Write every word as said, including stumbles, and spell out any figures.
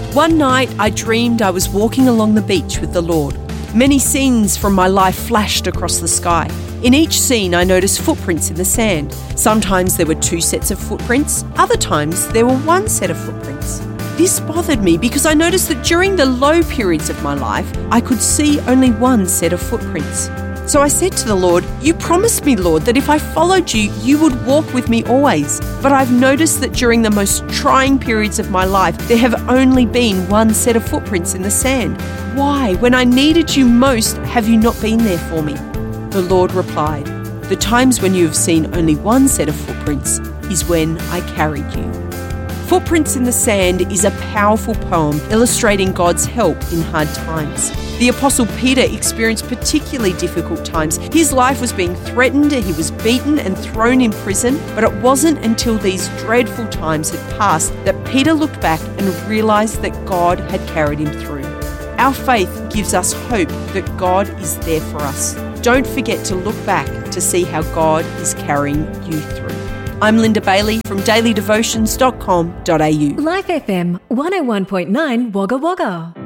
One night, I dreamed I was walking along the beach with the Lord. Many scenes from my life flashed across the sky. In each scene, I noticed footprints in the sand. Sometimes there were two sets of footprints, other times there were one set of footprints. This bothered me because I noticed that during the low periods of my life, I could see only one set of footprints. So I said to the Lord, "You promised me, Lord, that if I followed you, you would walk with me always. But I've noticed that during the most trying periods of my life, there have only been one set of footprints in the sand. Why, when I needed you most, have you not been there for me?" The Lord replied, "The times when you have seen only one set of footprints is when I carried you." Footprints in the Sand is a powerful poem illustrating God's help in hard times. The Apostle Peter experienced particularly difficult times. His life was being threatened, he was beaten and thrown in prison, but it wasn't until these dreadful times had passed that Peter looked back and realised that God had carried him through. Our faith gives us hope that God is there for us. Don't forget to look back to see how God is carrying you through. I'm Linda Bailey from daily devotions dot com dot a u. Life F M one oh one point nine Wagga Wagga.